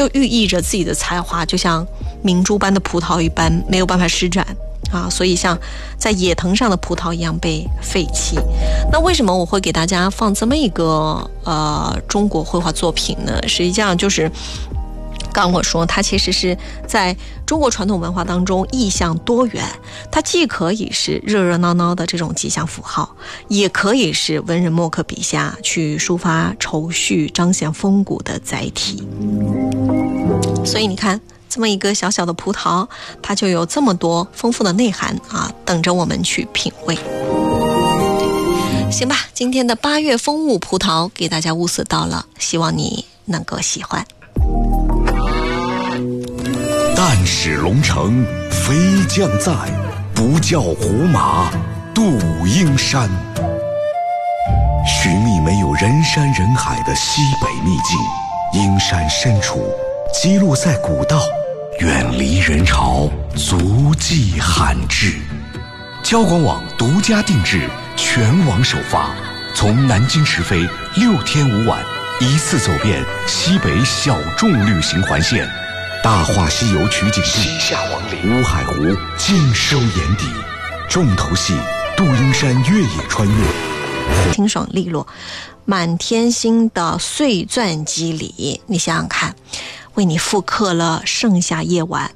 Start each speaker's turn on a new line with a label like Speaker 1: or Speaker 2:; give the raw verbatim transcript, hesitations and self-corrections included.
Speaker 1: 就寓意着自己的才华就像明珠般的葡萄一般没有办法施展啊，所以像在野藤上的葡萄一样被废弃。那为什么我会给大家放这么一个呃中国绘画作品呢？实际上就是刚刚我说它其实是在中国传统文化当中意象多元，它既可以是热热闹闹的这种吉祥符号，也可以是文人墨客笔下去抒发愁绪彰显风骨的载体。所以你看这么一个小小的葡萄，它就有这么多丰富的内涵啊，等着我们去品味。行吧，今天的八月风物葡萄给大家物色到了，希望你能够喜欢。
Speaker 2: 但使龙城飞将在，不教胡马度阴山。寻觅没有人山人海的西北秘境，阴山深处击落在古道，远离人潮，足迹罕至。交广网独家定制，全网首发，从南京直飞六天五晚，一次走遍西北小众旅行环线。大话西游取景地下王陵乌海湖尽收眼底，重头戏杜英山越野穿越，
Speaker 1: 清爽利落，满天星的碎钻肌理，你想想看，为你复刻了盛夏夜晚